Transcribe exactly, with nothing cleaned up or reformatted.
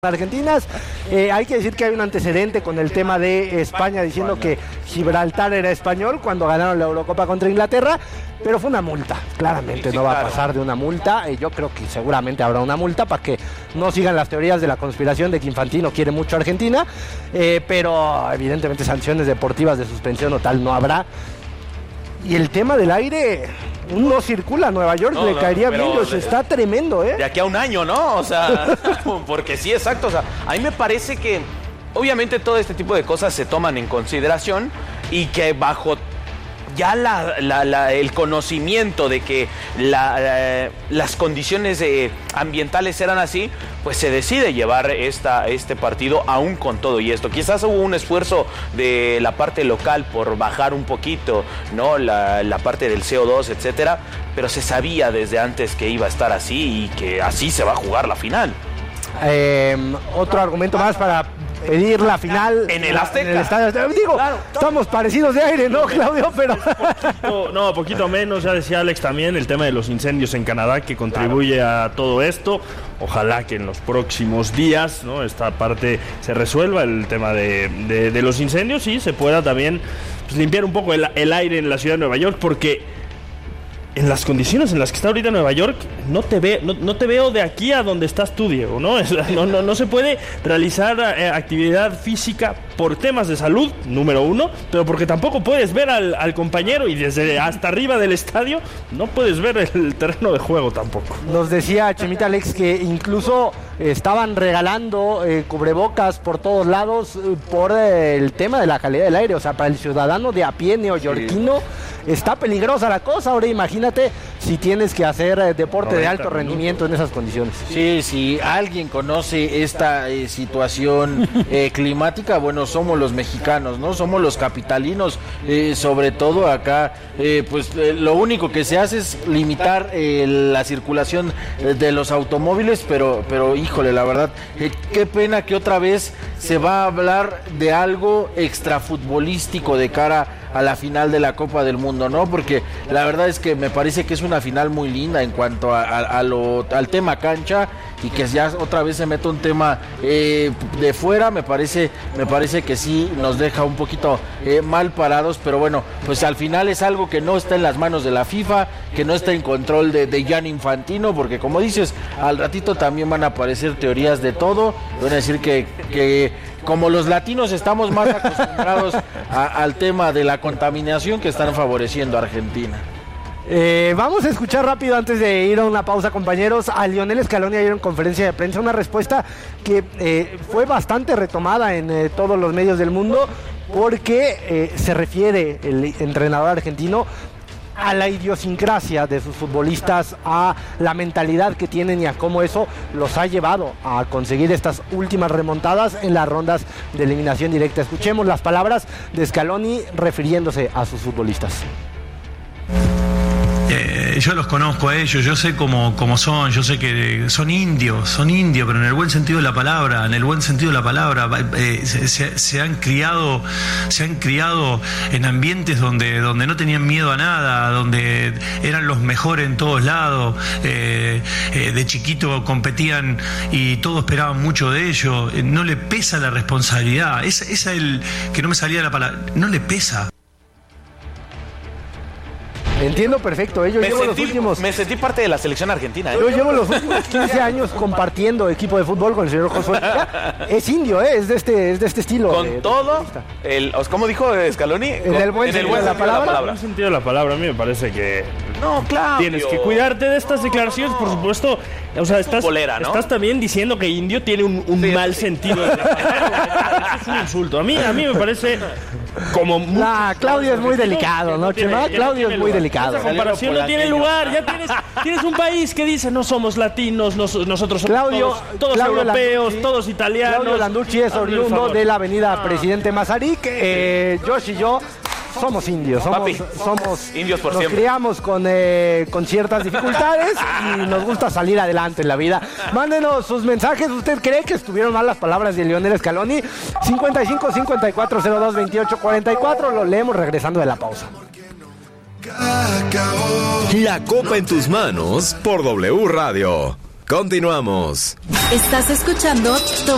argentinas. Eh, hay que decir que hay un antecedente con el tema de España diciendo que Gibraltar era español cuando ganaron la Eurocopa contra Inglaterra, pero fue una multa, claramente sí, sí, no va claro. a pasar de una multa. Eh, yo creo que seguramente habrá una multa para que no sigan las teorías de la conspiración de que Infantino quiere mucho a Argentina, eh, pero evidentemente sanciones deportivas de suspensión o tal no habrá. Y el tema del aire no circula a Nueva York, no, le no, caería bien, de, está tremendo, ¿eh? De aquí a un año, ¿no? O sea, porque sí, exacto. O sea, a mí me parece que obviamente todo este tipo de cosas se toman en consideración y que bajo ya la, la, la, el conocimiento de que la, la, las condiciones eh, ambientales eran así, pues se decide llevar esta, este partido aún con todo y esto. Quizás hubo un esfuerzo de la parte local por bajar un poquito, ¿no? La, la parte del C O dos, etcétera, pero se sabía desde antes que iba a estar así y que así se va a jugar la final. Eh, otro argumento más para pedir la final en el Azteca. En el estadio. Digo, claro, estamos parecidos de aire, ¿no, Claudio? Pero poquito, no, poquito menos, ya decía Alex también, el tema de los incendios en Canadá que contribuye claro. a todo esto. Ojalá que en los próximos días, ¿no? Esta parte se resuelva, el tema de, de, de los incendios, y se pueda también pues, limpiar un poco el, el aire en la ciudad de Nueva York, porque en las condiciones en las que está ahorita Nueva York, no te ve, no, no te veo de aquí a donde estás tú, Diego, ¿no? No, no, no se puede realizar eh, actividad física por temas de salud, número uno, pero porque tampoco puedes ver al, al compañero y desde hasta arriba del estadio no puedes ver el terreno de juego tampoco. Nos decía Chemita Alex que incluso estaban regalando eh, cubrebocas por todos lados eh, por eh, el tema de la calidad del aire, o sea, para el ciudadano de a pie neoyorquino sí. está peligrosa la cosa. Ahora imagínate si tienes que hacer eh, deporte de alto rendimiento en esas condiciones. Sí, si alguien conoce esta eh, situación eh, climática, bueno, somos los mexicanos, ¿no? Somos los capitalinos, eh, sobre todo acá, eh, pues eh, lo único que se hace es limitar eh, la circulación eh, de los automóviles, pero, pero híjole, la verdad, eh, qué pena que otra vez se va a hablar de algo extrafutbolístico de cara a la final de la Copa del Mundo, ¿no? Porque la verdad es que me parece que es una final muy linda en cuanto a, a, a lo, al tema cancha, y que ya otra vez se mete un tema eh, de fuera, me parece, me parece que sí nos deja un poquito eh, mal parados, pero bueno, pues al final es algo que no está en las manos de la FIFA, que no está en control de, de Gianni Infantino, porque como dices, al ratito también van a aparecer teorías de todo, van a decir que, que como los latinos estamos más acostumbrados a, al tema de la contaminación, que están favoreciendo a Argentina. Eh, vamos a escuchar rápido, antes de ir a una pausa, compañeros, a Lionel Scaloni ayer en conferencia de prensa, una respuesta que eh, fue bastante retomada en eh, todos los medios del mundo, porque eh, se refiere el entrenador argentino a la idiosincrasia de sus futbolistas, a la mentalidad que tienen y a cómo eso los ha llevado a conseguir estas últimas remontadas en las rondas de eliminación directa. Escuchemos las palabras de Scaloni refiriéndose a sus futbolistas. Eh, yo los conozco a ellos, yo sé cómo, cómo son, yo sé que son indios, son indios, pero en el buen sentido de la palabra, en el buen sentido de la palabra, eh, se, se, se han criado, se han criado en ambientes donde, donde no tenían miedo a nada, donde eran los mejores en todos lados, eh, eh, de chiquito competían y todos esperaban mucho de ellos, eh, no le pesa la responsabilidad, esa es el que no me salía la palabra, no le pesa. Entiendo perfecto, ¿eh? Yo me, llevo sentí, los últimos... me sentí parte de la selección argentina, ¿eh? Yo llevo los últimos quince años compartiendo equipo de fútbol con el señor Josué. Es indio, ¿eh? Es de este, es de este estilo. Con de, todo, de el, ¿cómo dijo Scaloni? En el buen, en el buen sentido de la palabra. En el buen sentido de la palabra, a mí me parece que... No, claro. Tienes que cuidarte de estas declaraciones, por supuesto. O sea, estás, Bolera, ¿no? estás también diciendo que indio tiene un, un sí, mal sí. sentido. Eso es un insulto. A mí, a mí me parece como... La Claudio es muy delicado, ¿no, Chema? Claudio es muy delicado. Esa comparación no tiene lugar. Ya tienes, tienes un país que dice no somos latinos, nos, nosotros somos Claudio, todos, todos Claudio europeos, Landucci, todos italianos. Claudio Landucci es oriundo de la avenida ah. Presidente Mazarik. Eh, Josh y yo somos indios, somos, Papi, somos indios por nos siempre. criamos con, eh, con ciertas dificultades y nos gusta salir adelante en la vida. Mándenos sus mensajes. ¿Usted cree que estuvieron mal las palabras de Lionel Scaloni? cincuenta y cinco, cincuenta y cuatro, cero dos, veintiocho, cuarenta y cuatro. Lo leemos regresando de la pausa. La copa en tus manos por W Radio. Continuamos. Estás escuchando